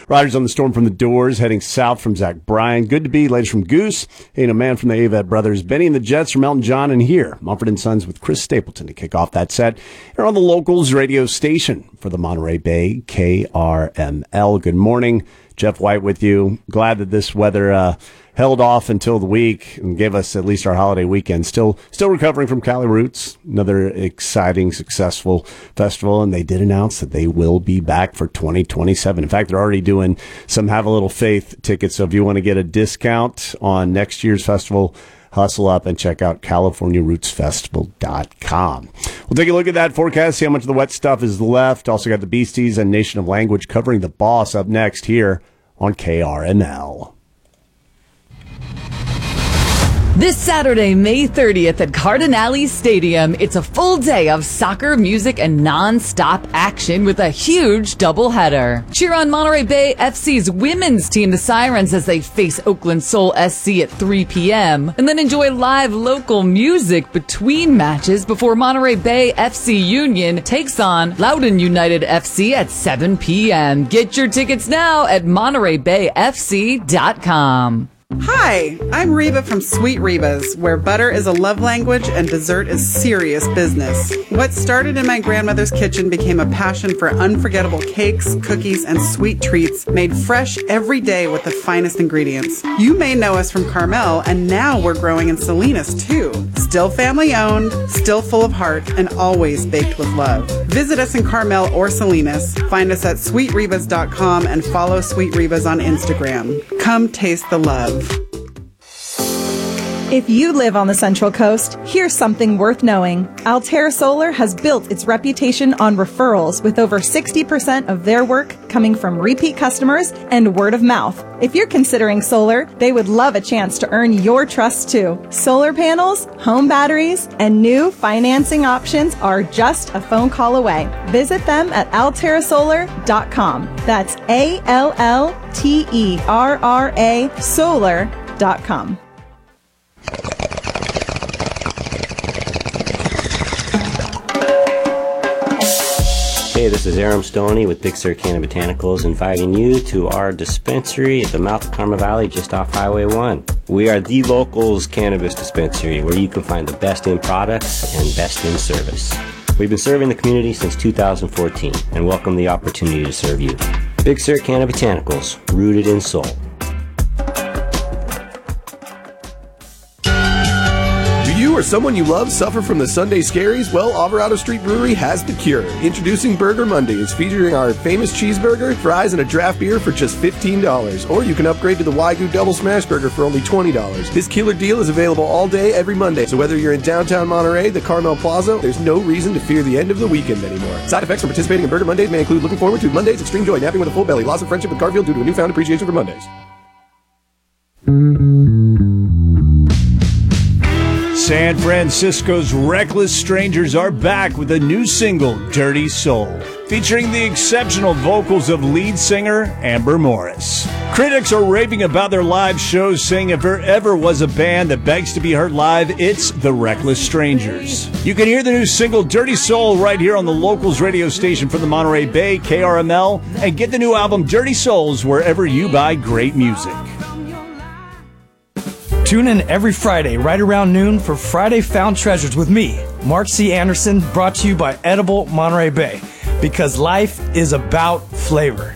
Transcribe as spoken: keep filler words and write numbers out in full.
Riders on the Storm from the Doors, heading south from Zach Bryan. Good to be, ladies from Goose. Ain't a Man from the Avett Brothers. Benny and the Jets from Elton John. And here, Mumford and Sons with Chris Stapleton to kick off that set. Here on the Locals radio station for the Monterey Bay, K R M L. Good morning. Jeff White with you. Glad that this weather uh, held off until the week and gave us at least our holiday weekend. Still still recovering from Cali Roots, another exciting, successful festival, and they did announce that they will be back for twenty twenty-seven. In fact, they're already doing some Have a Little Faith tickets, so if you want to get a discount on next year's festival, hustle up and check out California Roots Festival dot com. We'll take a look at that forecast, see how much of the wet stuff is left. Also got the Beasties and Nation of Language covering the Boss up next here on K R M L. This Saturday, May thirtieth at Cardinale Stadium, it's a full day of soccer, music, and non-stop action with a huge doubleheader. Cheer on Monterey Bay F C's women's team, the Sirens, as they face Oakland Soul S C at three p.m. And then enjoy live local music between matches before Monterey Bay F C Union takes on Loudoun United F C at seven p.m. Get your tickets now at Monterey Bay F C dot com. Hi, I'm Reba from Sweet Reba's, where butter is a love language and dessert is serious business. What started in my grandmother's kitchen became a passion for unforgettable cakes, cookies, and sweet treats made fresh every day with the finest ingredients. You may know us from Carmel, and now we're growing in Salinas too. Still family owned, still full of heart, and always baked with love. Visit us in Carmel or Salinas. Find us at sweet rebas dot com and follow Sweet Rebas on Instagram. Come taste the love. If you live on the Central Coast, here's something worth knowing. Altera Solar has built its reputation on referrals, with over sixty percent of their work coming from repeat customers and word of mouth. If you're considering solar, they would love a chance to earn your trust too. Solar panels, home batteries, and new financing options are just a phone call away. Visit them at altera solar dot com. That's A L L T E R R A solar dot com. Hey, this is Aram Stoney with Big Sur Canna Botanicals, inviting you to our dispensary at the mouth of Karma Valley, just off Highway one. We are the Locals cannabis dispensary, where you can find the best in products and best in service. We've been serving the community since two thousand fourteen and welcome the opportunity to serve you. Big Sur Canna Botanicals, rooted in soul. Or someone you love suffer from the Sunday scaries? Well, Alvarado Street Brewery has the cure. Introducing Burger Mondays, featuring our famous cheeseburger, fries, and a draft beer for just fifteen dollars. Or you can upgrade to the Wagyu Double Smash Burger for only twenty dollars. This killer deal is available all day, every Monday. So whether you're in downtown Monterey, the Carmel Plaza, there's no reason to fear the end of the weekend anymore. Side effects from participating in Burger Mondays may include looking forward to Mondays, extreme joy, napping with a full belly, loss of friendship with Garfield due to a newfound appreciation for Mondays. San Francisco's Reckless Strangers are back with a new single, Dirty Soul, featuring the exceptional vocals of lead singer Amber Morris. Critics are raving about their live shows, saying if there ever was a band that begs to be heard live, it's the Reckless Strangers. You can hear the new single, Dirty Soul, right here on the Locals radio station for the Monterey Bay, K R M L, and get the new album, Dirty Souls, wherever you buy great music. Tune in every Friday right around noon for Friday Found Treasures with me, Mark C. Anderson, brought to you by Edible Monterey Bay, because life is about flavor.